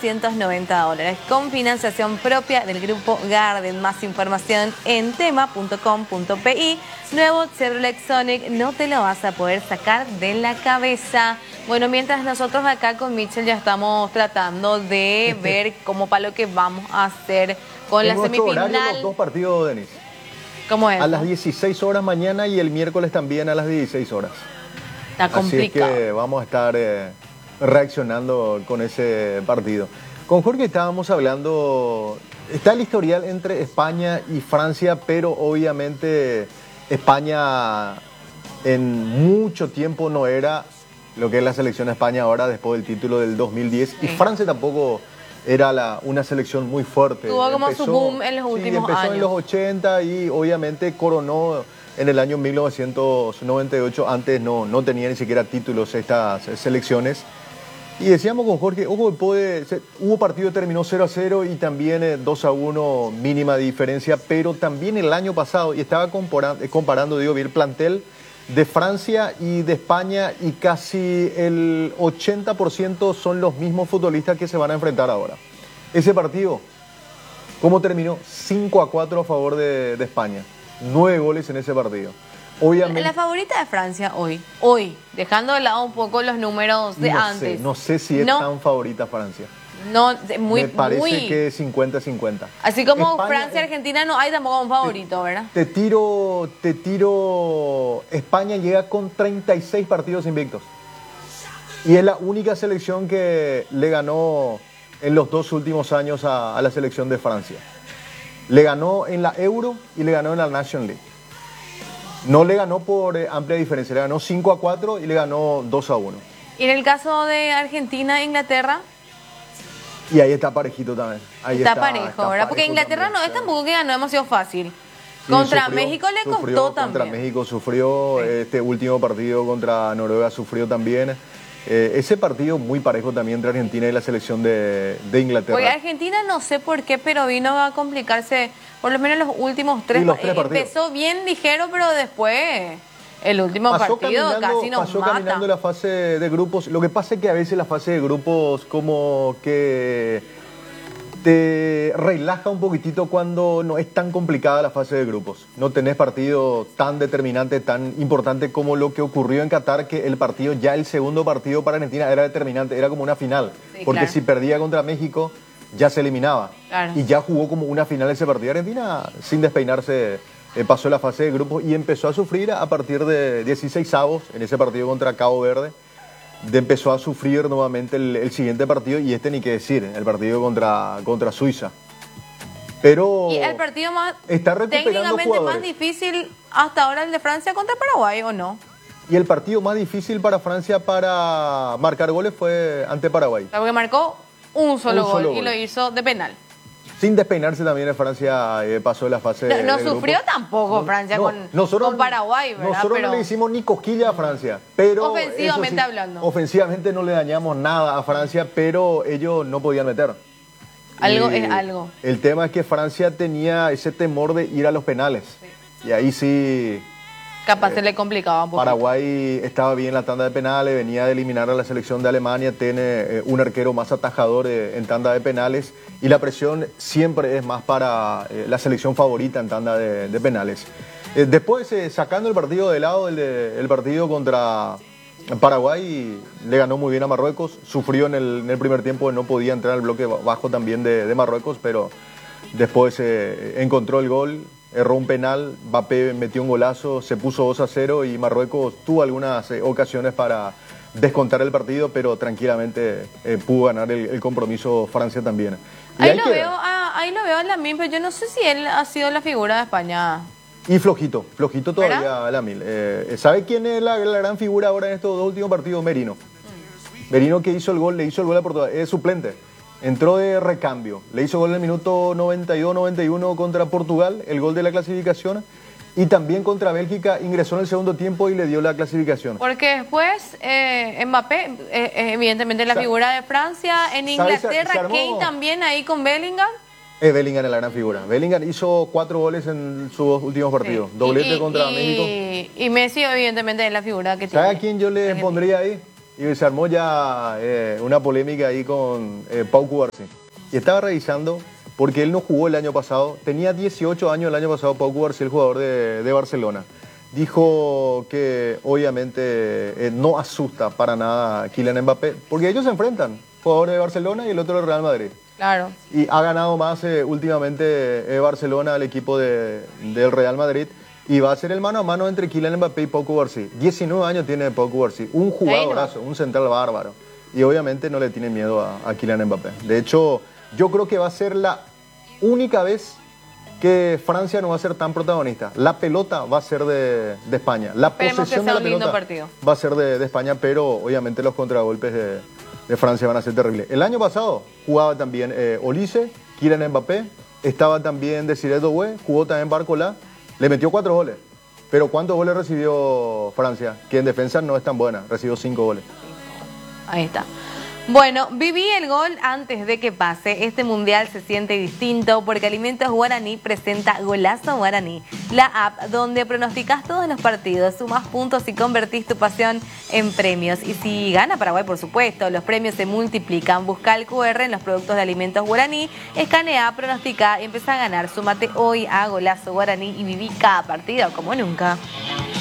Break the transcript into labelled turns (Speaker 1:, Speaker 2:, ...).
Speaker 1: $290, con financiación propia del Grupo Garden. Más información en tema.com.pi. Nuevo Chevrolet Sonic, no te lo vas a poder sacar de la cabeza. Bueno, mientras nosotros acá con Michel ya estamos tratando de ver cómo para lo que vamos a hacer con la semifinal.
Speaker 2: Horario, los dos partidos, Denis.
Speaker 1: ¿Cómo es?
Speaker 2: A las 16 horas mañana y el miércoles también a las 16 horas.
Speaker 1: Está complicado.
Speaker 2: Así es que vamos a estar reaccionando con ese partido. Con Jorge estábamos hablando, está el historial entre España y Francia, pero obviamente España en mucho tiempo no era lo que es la selección de España ahora después del título del 2010. Sí. Y Francia tampoco era una selección muy fuerte.
Speaker 1: Tuvo como su boom en los últimos años.
Speaker 2: Empezó en los 80 y obviamente coronó en el año 1998. Antes no tenía ni siquiera títulos estas selecciones. Y decíamos con Jorge, ojo, hubo partido que terminó 0-0 y también 2-1 mínima diferencia, pero también el año pasado, y estaba comparando, digo, el plantel de Francia y de España, y casi el 80% son los mismos futbolistas que se van a enfrentar ahora. Ese partido, ¿cómo terminó? 5-4 a favor de España. 9 goles en ese partido. Obviamente,
Speaker 1: la favorita de Francia hoy, dejando de lado un poco los números de antes.
Speaker 2: No sé si es tan favorita Francia.
Speaker 1: No, me
Speaker 2: parece que es 50-50.
Speaker 1: Así como Francia y Argentina no hay tampoco un favorito, ¿verdad?
Speaker 2: Te tiro, España llega con 36 partidos invictos. Y es la única selección que le ganó en los 2 últimos años a la selección de Francia. Le ganó en la Euro y le ganó en la National League. No le ganó por amplia diferencia, le ganó 5-4 y le ganó 2-1.
Speaker 1: ¿Y en el caso de Argentina e Inglaterra?
Speaker 2: Y ahí está parejito también.
Speaker 1: Está parejo, ¿verdad? Porque Inglaterra también, no es tampoco que ganó demasiado fácil. Sí, contra México le costó también.
Speaker 2: Contra México sufrió, sí. Este último partido contra Noruega sufrió también. Ese partido muy parejo también entre Argentina y la selección de Inglaterra.
Speaker 1: Porque Argentina no sé por qué, pero vino a complicarse por lo menos los últimos 3 partidos. Empezó bien ligero, pero después el último partido casi nos
Speaker 2: pasó
Speaker 1: mata.
Speaker 2: Caminando la fase de grupos. Lo que pasa es que a veces la fase de grupos como que te relaja un poquitito cuando no es tan complicada la fase de grupos. No tenés partido tan determinante, tan importante como lo que ocurrió en Qatar, que el partido, ya el segundo partido para Argentina era determinante, era como una final. Sí, porque claro, si perdía contra México ya se eliminaba. Claro. Y ya jugó como una final ese partido. Argentina, sin despeinarse, pasó la fase de grupos y empezó a sufrir a partir de 16avos en ese partido contra Cabo Verde. Empezó a sufrir nuevamente el siguiente partido, y ni qué decir, el partido contra Suiza. Pero
Speaker 1: ¿y el partido más
Speaker 2: está
Speaker 1: técnicamente
Speaker 2: jugadores.
Speaker 1: Más difícil hasta ahora el de Francia contra Paraguay, o no?
Speaker 2: Y el partido más difícil para Francia para marcar goles fue ante Paraguay.
Speaker 1: Porque marcó un solo gol y lo hizo de penal.
Speaker 2: Sin despeinarse también en Francia pasó la fase
Speaker 1: no sufrió grupo. Tampoco Francia con Paraguay, ¿verdad?
Speaker 2: Nosotros no le hicimos ni cosquilla a Francia, pero
Speaker 1: ofensivamente hablando.
Speaker 2: Ofensivamente no le dañamos nada a Francia, pero ellos no podían meter.
Speaker 1: Algo es algo.
Speaker 2: El tema es que Francia tenía ese temor de ir a los penales. Sí. Y ahí sí...
Speaker 1: capaz se le complicaba un poco.
Speaker 2: Paraguay estaba bien en la tanda de penales, venía de eliminar a la selección de Alemania, tiene un arquero más atajador en tanda de penales, y la presión siempre es más para la selección favorita en tanda de penales. Después, sacando el partido de lado, el partido contra Paraguay, le ganó muy bien a Marruecos, sufrió en el primer tiempo, no podía entrar al bloque bajo también de Marruecos, pero después encontró el gol. Erró un penal, Mbappé metió un golazo, se puso 2-0 y Marruecos tuvo algunas ocasiones para descontar el partido, pero tranquilamente pudo ganar el compromiso Francia también. Y
Speaker 1: ahí lo veo a Lamine, pero yo no sé si él ha sido la figura de España.
Speaker 2: Y flojito todavía Lamine. ¿Sabe quién es la gran figura ahora en estos 2 últimos partidos? Merino. Merino, que le hizo el gol a Portugal, es suplente. Entró de recambio, le hizo gol en el minuto 92-91 contra Portugal, el gol de la clasificación, y también contra Bélgica ingresó en el segundo tiempo y le dio la clasificación.
Speaker 1: Porque después Mbappé, evidentemente la figura de Francia, en Inglaterra, Kane también ahí con Bellingham.
Speaker 2: Bellingham es la gran figura. Bellingham hizo 4 goles en sus últimos partidos, doblete contra México.
Speaker 1: Y Messi evidentemente es la figura que tiene.
Speaker 2: ¿Sabe a quién yo le pondría ahí? Y se armó ya una polémica ahí con Pau Cubarsí. Y estaba revisando, porque él no jugó el año pasado, tenía 18 años el año pasado Pau Cubarsí, el jugador de Barcelona. Dijo que obviamente no asusta para nada a Kylian Mbappé, porque ellos se enfrentan, jugador de Barcelona y el otro del Real Madrid.
Speaker 1: Claro.
Speaker 2: Y ha ganado más últimamente Barcelona al equipo del Real Madrid. Y va a ser el mano a mano entre Kylian Mbappé y Pau Cubarsí. 19 años tiene Pau Cubarsí, un jugadorazo, un central bárbaro. Y obviamente no le tiene miedo a Kylian Mbappé. De hecho, yo creo que va a ser la única vez que Francia no va a ser tan protagonista. La pelota va a ser de España. La posesión de la pelota va a ser de España, pero obviamente los contragolpes de Francia van a ser terribles. El año pasado jugaba también Olise, Kylian Mbappé, estaba también Desiré Doué, jugó también Barcola. Le metió 4 goles. Pero ¿cuántos goles recibió Francia? Que en defensa no es tan buena. Recibió 5 goles.
Speaker 1: Ahí está. Bueno, viví el gol antes de que pase. Este mundial se siente distinto porque Alimentos Guaraní presenta Golazo Guaraní, la app donde pronosticás todos los partidos, sumás puntos y convertís tu pasión en premios. Y si gana Paraguay, por supuesto, los premios se multiplican. Busca el QR en los productos de Alimentos Guaraní, escanea, pronostica y empezá a ganar. Súmate hoy a Golazo Guaraní y viví cada partido como nunca.